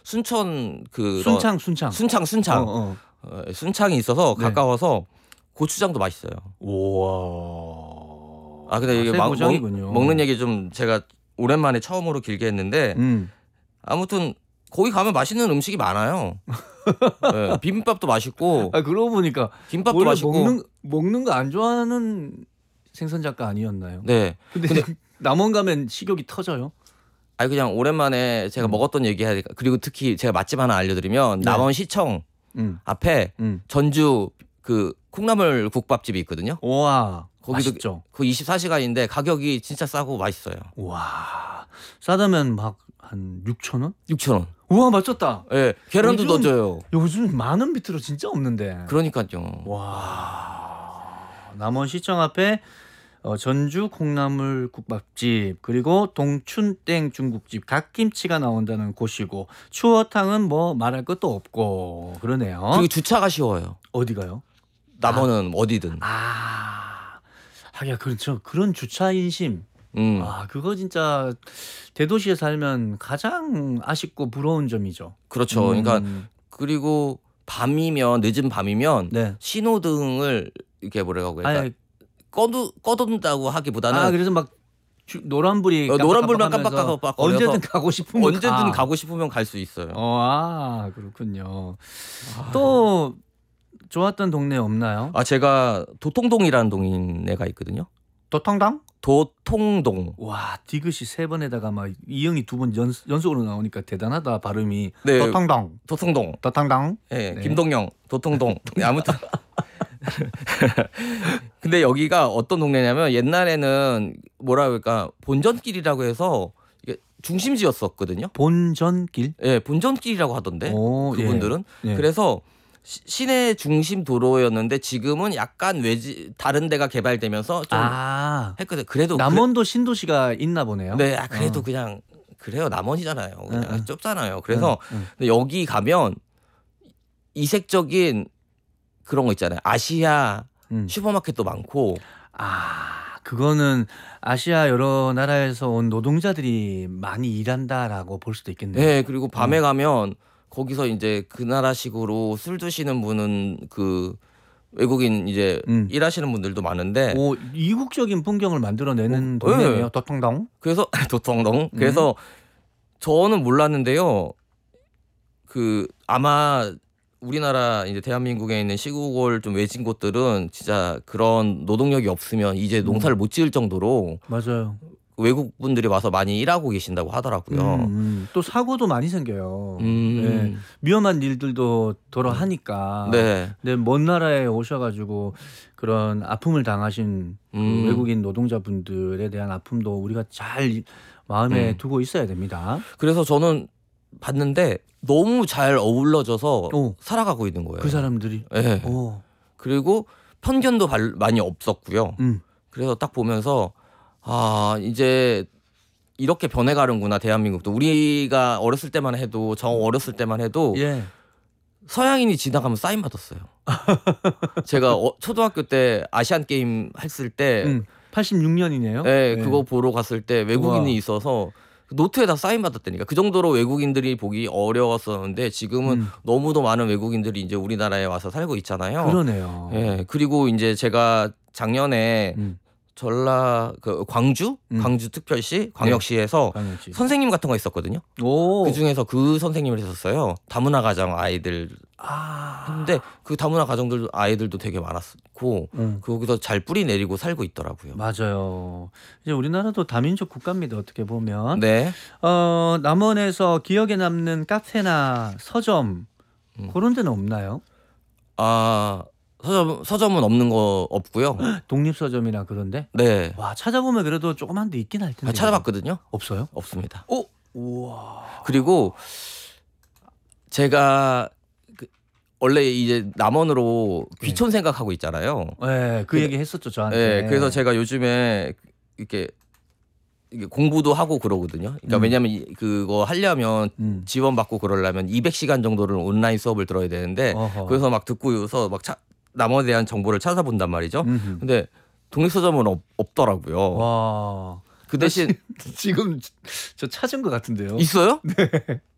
순천 그 순창. 순창이 있어서 네. 가까워서 고추장도 맛있어요. 우와. 근데 이게 맛의 고장이군요. 먹는 얘기 좀 제가 오랜만에 처음으로 길게 했는데 아무튼 거기 가면 맛있는 음식이 많아요. 네, 비빔밥도 맛있고. 그러고 보니까 김밥도 맛있고. 먹는 거 안 좋아하는 생선 작가 아니었나요? 네. 근데 남원 가면 식욕이 터져요? 그냥 오랜만에 제가 먹었던 얘기 해야 되니까. 그리고 특히 제가 맛집 하나 알려드리면 네. 남원시청 앞에 전주 그 콩나물 국밥집이 있거든요. 와, 거기도 맛있죠. 그 24시간인데 가격이 진짜 싸고 맛있어요. 와, 싸다면 막 한 6,000원? 6,000원. 우와, 맞췄다. 예, 계란도 넣어줘요. 요즘 10,000원 밑으로 진짜 없는데. 그러니까요. 와, 남원시청 앞에 전주 콩나물 국밥집, 그리고 동춘땡 중국집, 갓김치가 나온다는 곳이고, 추어탕은 뭐 말할 것도 없고 그러네요. 그리고 주차가 쉬워요. 어디가요? 남원은 어디든. 하긴 그렇죠. 그런 주차 인심. 그거 진짜 대도시에 살면 가장 아쉽고 부러운 점이죠. 그렇죠. 그러니까 그리고 늦은 밤이면 네. 신호등을 이렇게 뭐라고 할까? 꺼둔다고 하기보다는 그래서 막 노란불이 노란불만 깜빡깜빡 언제든 가고 싶으면 가고 싶으면 갈 수 있어요. 그렇군요. 또 좋았던 동네 없나요? 제가 도통동이라는 동네가 있거든요. 도통당? 도통동. 와, 디귿이 3번에다가 막 이응이 2번 연속으로 나오니까 대단하다, 발음이. 네. 도통당. 도통동. 네, 김동영. 도통동. 아무튼. 근데 여기가 어떤 동네냐면 옛날에는 뭐라 그럴까 본전길이라고 해서 이게 중심지였었거든요. 본전길? 네, 본전길이라고 하던데 그분들은. 예. 그래서 시내 중심 도로였는데 지금은 약간 다른 데가 개발되면서 좀 했거든. 그래도 남원도 신도시가 있나 보네요. 네, 그래도 그냥 그래요. 남원이잖아요. 그냥 좁잖아요. 그래서 근데 여기 가면 이색적인 그런 거 있잖아요. 아시아 슈퍼마켓도 많고. 그거는 아시아 여러 나라에서 온 노동자들이 많이 일한다라고 볼 수도 있겠네요. 네, 그리고 밤에 가면 거기서 이제 그 나라식으로 술 드시는 분은 그 외국인 이제 일하시는 분들도 많은데 이국적인 풍경을 만들어내는 동네네요. 네. 도통동. 그래서 도통동. 그래서 저는 몰랐는데요. 아마 우리나라 이제 대한민국에 있는 시골 좀 외진 곳들은 진짜 그런 노동력이 없으면 이제 농사를 못 지을 정도로 맞아요. 외국 분들이 와서 많이 일하고 계신다고 하더라고요. 또 사고도 많이 생겨요. 네. 위험한 일들도 더러 하니까. 네. 근데 먼 나라에 오셔가지고 그런 아픔을 당하신 그 외국인 노동자분들에 대한 아픔도 우리가 잘 마음에 두고 있어야 됩니다. 그래서 저는 봤는데 너무 잘 어우러져서 살아가고 있는 거예요. 그 사람들이. 네. 그리고 편견도 많이 없었고요. 그래서 딱 보면서 이제 이렇게 변해가는구나 대한민국도. 우리가 어렸을 때만 해도 서양인이 지나가면 사인 받았어요. 제가 초등학교 때 아시안 게임 했을 때 86년이네요. 네, 그거 보러 갔을 때 외국인이 있어서 노트에다 사인 받았다니까. 그 정도로 외국인들이 보기 어려웠었는데 지금은 너무도 많은 외국인들이 이제 우리나라에 와서 살고 있잖아요. 그러네요. 네, 그리고 이제 제가 작년에 광주 특별시 광역시에서 선생님 같은 거 있었거든요. 그 중에서 그 선생님을 했었어요. 다문화 가정 아이들. 근데 그 다문화 가정들 아이들도 되게 많았고 거기서 잘 뿌리 내리고 살고 있더라고요. 맞아요. 이제 우리나라도 다민족 국가입니다. 어떻게 보면. 네. 남원에서 기억에 남는 카페나 서점 그런 데는 없나요? 서점은 없는 거 없고요. 독립서점이나 그런데? 네. 와, 찾아보면 그래도 조그만 데 있긴 할 텐데. 찾아봤거든요. 없어요? 없습니다. 우와. 그리고 제가 원래 이제 남원으로 귀촌 생각하고 있잖아요. 네, 그 얘기 했었죠, 저한테. 네, 그래서 제가 요즘에 이게 공부도 하고 그러거든요. 그러니까 왜냐면 그거 하려면 지원받고 그러려면 200시간 정도를 온라인 수업을 들어야 되는데 그래서 막 듣고서 막 남원에 대한 정보를 찾아본단 말이죠. 근데 독립서점은 없더라고요. 와. 그 대신 지금 저 찾은 것 같은데요. 있어요? 네.